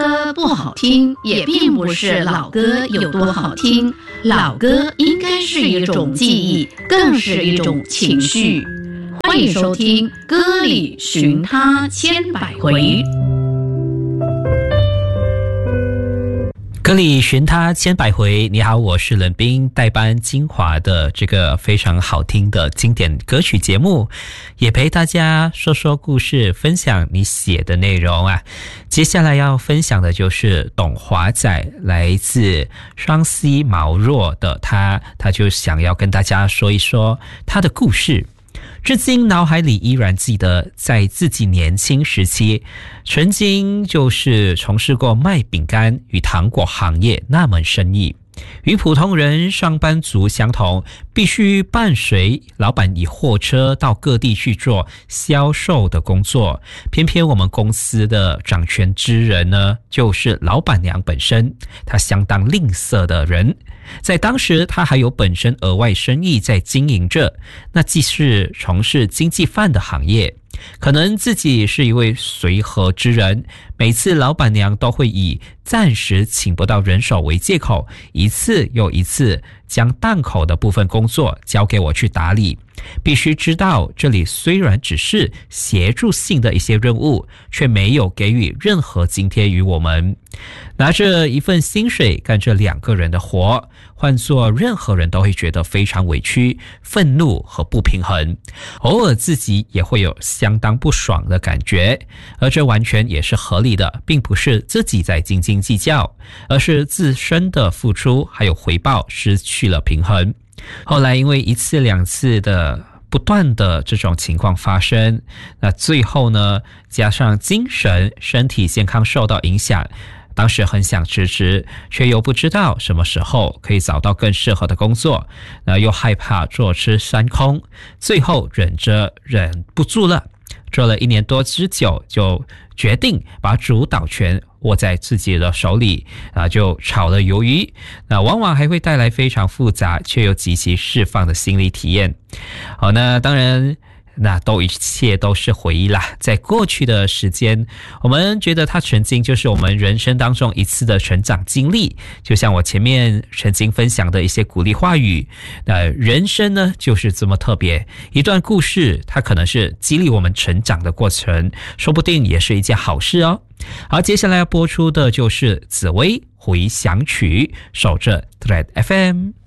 歌不好听，也并不是老歌有多好听，老歌应该是一种记忆，更是一种情绪。欢迎收听《歌里寻他千百回》。 歌里寻他千百回，你好，我是冷冰，代班精华的这个非常好听的经典歌曲节目，也陪大家说说故事，分享你写的内容啊。接下来要分享的就是董华仔，来自双溪毛若的他就想要跟大家说一说他的故事。至今脑海里依然记得，在自己年轻时期，曾经就是从事过卖饼干与糖果行业那门生意。与普通人上班族相同，必须伴随老板以货车到各地去做销售的工作。偏偏我们公司的掌权之人呢，就是老板娘本身，她相当吝啬的人。在当时，她还有本身额外生意在经营着，那既是从事经济饭的行业。可能自己是一位随和之人，每次老板娘都会以暂时请不到人手为借口，一次又一次将档口的部分工作交给我去打理。必须知道，这里虽然只是协助性的一些任务，却没有给予任何津贴于我们。拿着一份薪水干着2个人的活，换做任何人都会觉得非常委屈、愤怒和不平衡，偶尔自己也会有相当不爽的感觉，而这完全也是合理的，并不是自己在斤斤计较，而是自身的付出还有回报失去了平衡。后来因为1次2次的不断的这种情况发生，那最后呢，加上精神身体健康受到影响，当时很想辞职，却又不知道什么时候可以找到更适合的工作，又害怕坐吃山空，最后忍不住了，做了1年多之久，就决定把主导权握在自己的手里，就炒了鱿鱼，那往往还会带来非常复杂却又极其释放的心理体验。好，那当然一切都是回忆啦。在过去的时间，我们觉得它曾经就是我们人生当中一次的成长经历，就像我前面曾经分享的一些鼓励话语。人生呢就是这么特别，一段故事它可能是激励我们成长的过程，说不定也是一件好事哦。好，接下来要播出的就是紫薇回响曲，守着 Thread FM。